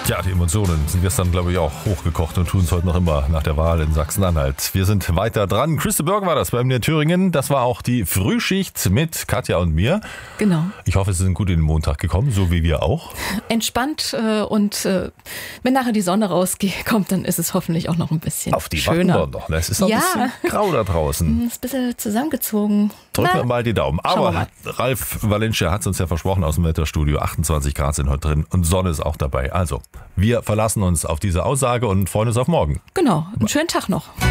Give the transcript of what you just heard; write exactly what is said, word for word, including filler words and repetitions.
Ja, die Emotionen sind gestern, glaube ich, auch hochgekocht und tun es heute noch immer nach der Wahl in Sachsen-Anhalt. Wir sind weiter dran. Chris de Burgh war das beim der Thüringen. Das war auch die Frühschicht mit Katja und mir. Genau. Ich hoffe, Sie sind gut in den Montag gekommen, so wie wir auch. Entspannt äh, und äh, wenn nachher die Sonne rauskommt, dann ist es hoffentlich auch noch ein bisschen Auf die schöner. warten wir noch. Es ist noch Ja. ein bisschen grau da draußen. Ist ein bisschen zusammengezogen. Drücken Na, wir mal die Daumen. schauen wir Aber mal. Ralf Valencia hat es uns ja versprochen aus dem Wetterstudio. achtundzwanzig Grad sind heute drin und Sonne ist auch dabei. Also, wir verlassen uns auf diese Aussage und freuen uns auf morgen. Genau, einen schönen Tag noch.